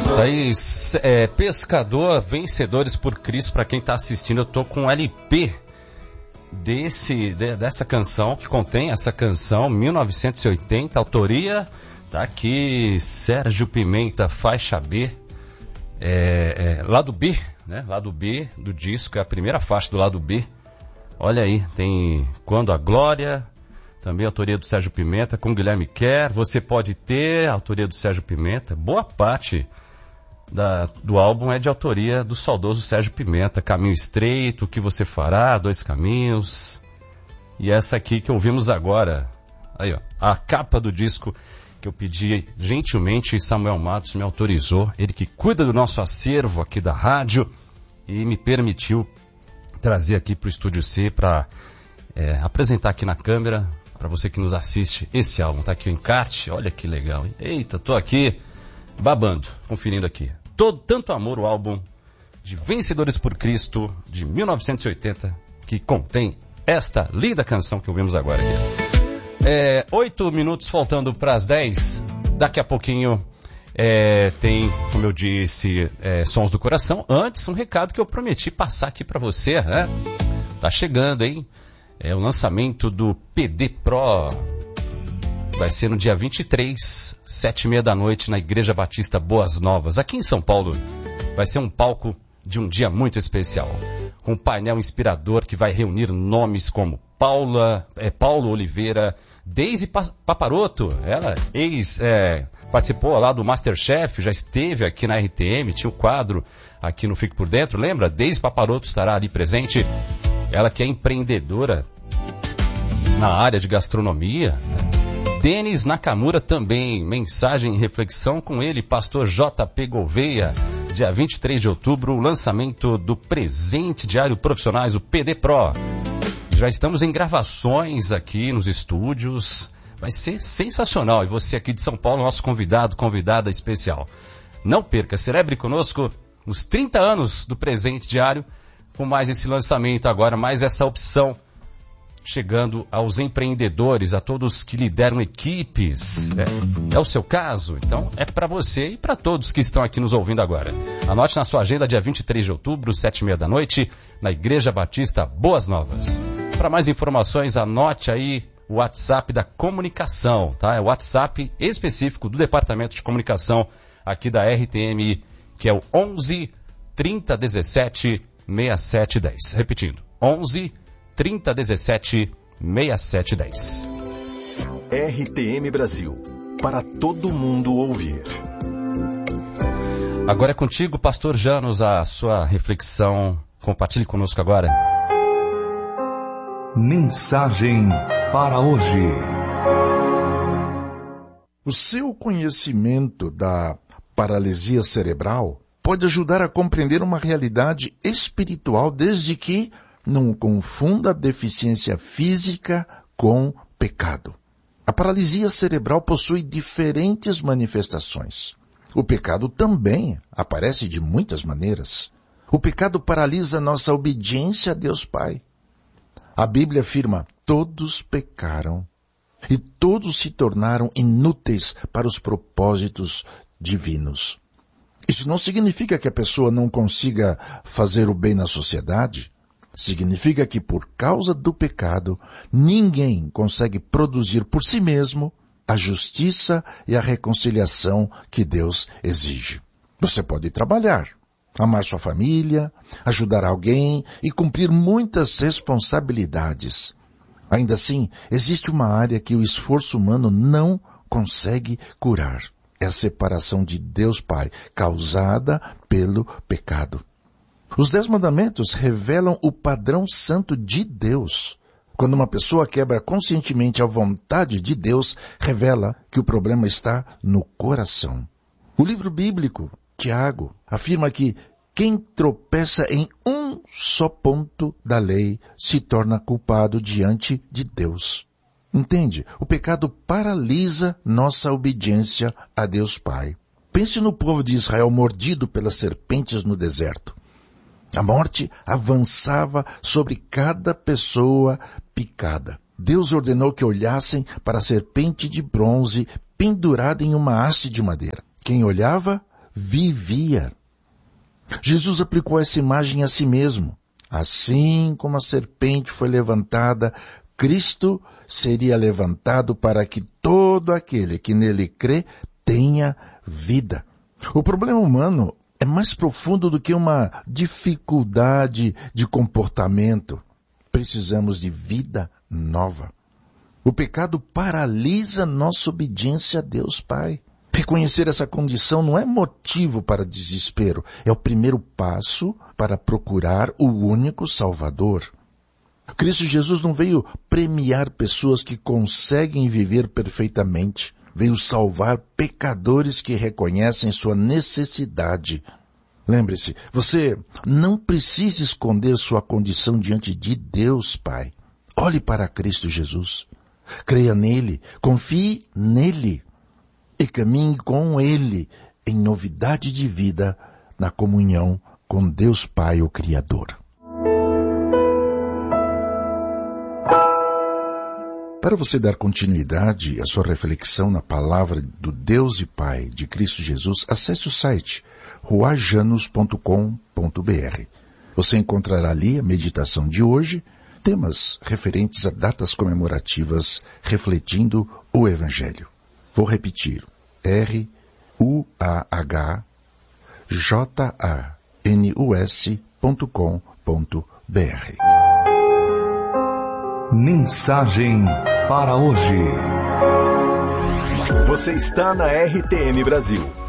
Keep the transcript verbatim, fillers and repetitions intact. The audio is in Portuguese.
Aí, é, Pescador, Vencedores por Cristo. Para quem está assistindo, eu tô com um L P desse, de, dessa canção, que contém essa canção, mil novecentos e oitenta, autoria, tá aqui, Sérgio Pimenta, faixa B, é, é, lado B, né, lado B do disco, é a primeira faixa do lado B. Olha aí, tem Quando a Glória, também autoria do Sérgio Pimenta, com Guilherme Kerr, Você Pode Ter, autoria do Sérgio Pimenta. Boa parte da, do álbum é de autoria do saudoso Sérgio Pimenta. Caminho Estreito, O Que Você Fará, Dois Caminhos. E essa aqui que ouvimos agora, aí ó, a capa do disco que eu pedi gentilmente, Samuel Matos me autorizou, ele que cuida do nosso acervo aqui da rádio e me permitiu trazer aqui para o Estúdio C para é, apresentar aqui na câmera, para você que nos assiste, esse álbum. Tá aqui o encarte, olha que legal, hein? Eita, tô aqui babando, conferindo aqui. Todo, tanto amor, o álbum de Vencedores por Cristo, de mil novecentos e oitenta, que contém esta linda canção que ouvimos agora aqui. É, oito minutos faltando para as dez, daqui a pouquinho é, tem, como eu disse, é, Sons do Coração. Antes, um recado que eu prometi passar aqui para você, né? Tá chegando, hein? É o lançamento do P D Pro. Vai ser no dia vinte e três, sete e meia da noite, na Igreja Batista Boas Novas, aqui em São Paulo. Vai ser um palco de um dia muito especial, com um painel inspirador que vai reunir nomes como Paula, é, Paulo Oliveira, Deise Paparoto, ela ex, é, participou lá do Masterchef, já esteve aqui na R T M, tinha o quadro aqui no Fique Por Dentro, lembra? Deise Paparoto estará ali presente. Ela que é empreendedora na área de gastronomia. Denis Nakamura também, mensagem e reflexão com ele, pastor J P Gouveia, dia vinte e três de outubro, o lançamento do presente diário profissionais, o P D Pro. Já estamos em gravações aqui nos estúdios, vai ser sensacional. E você aqui de São Paulo, nosso convidado, convidada especial. Não perca, celebre conosco os trinta anos do presente diário, com mais esse lançamento agora, mais essa opção, chegando aos empreendedores, a todos que lideram equipes. É, é o seu caso? Então é para você e para todos que estão aqui nos ouvindo agora. Anote na sua agenda, dia vinte e três de outubro, sete e meia da noite, na Igreja Batista Boas Novas. Para mais informações, anote aí o WhatsApp da comunicação, tá? É o WhatsApp específico do Departamento de Comunicação aqui da R T M, que é o onze, trinta, dezessete, sessenta e sete dez. Repetindo, onze, trinta, dezessete, sessenta e sete dez. R T M Brasil, para todo mundo ouvir. Agora é contigo, pastor Janos, a sua reflexão. Compartilhe conosco agora. Mensagem para hoje. O seu conhecimento da paralisia cerebral pode ajudar a compreender uma realidade espiritual, desde que não confunda a deficiência física com pecado. A paralisia cerebral possui diferentes manifestações. O pecado também aparece de muitas maneiras. O pecado paralisa nossa obediência a Deus Pai. A Bíblia afirma: todos pecaram e todos se tornaram inúteis para os propósitos divinos. Isso não significa que a pessoa não consiga fazer o bem na sociedade. Significa que por causa do pecado, ninguém consegue produzir por si mesmo a justiça e a reconciliação que Deus exige. Você pode trabalhar, amar sua família, ajudar alguém e cumprir muitas responsabilidades. Ainda assim, existe uma área que o esforço humano não consegue curar. É a separação de Deus Pai, causada pelo pecado. Os Dez Mandamentos revelam o padrão santo de Deus. Quando uma pessoa quebra conscientemente a vontade de Deus, revela que o problema está no coração. O livro bíblico, Tiago, afirma que quem tropeça em um só ponto da lei se torna culpado diante de Deus. Entende? O pecado paralisa nossa obediência a Deus Pai. Pense no povo de Israel mordido pelas serpentes no deserto. A morte avançava sobre cada pessoa picada. Deus ordenou que olhassem para a serpente de bronze pendurada em uma haste de madeira. Quem olhava, vivia. Jesus aplicou essa imagem a si mesmo. Assim como a serpente foi levantada, Cristo seria levantado para que todo aquele que nele crê tenha vida. O problema humano é mais profundo do que uma dificuldade de comportamento. Precisamos de vida nova. O pecado paralisa nossa obediência a Deus Pai. Reconhecer essa condição não é motivo para desespero, é o primeiro passo para procurar o único Salvador. Cristo Jesus não veio premiar pessoas que conseguem viver perfeitamente, veio salvar pecadores que reconhecem sua necessidade. Lembre-se, você não precisa esconder sua condição diante de Deus Pai. Olhe para Cristo Jesus. Creia nele, confie nele e caminhe com ele em novidade de vida na comunhão com Deus Pai, o Criador. Para você dar continuidade à sua reflexão na palavra do Deus e Pai de Cristo Jesus, acesse o site ruajanos ponto com ponto br. Você encontrará ali a meditação de hoje, temas referentes a datas comemorativas refletindo o Evangelho. Vou repetir, R U A H J A N U S ponto com ponto br. Mensagem para hoje. Você está na R T M Brasil.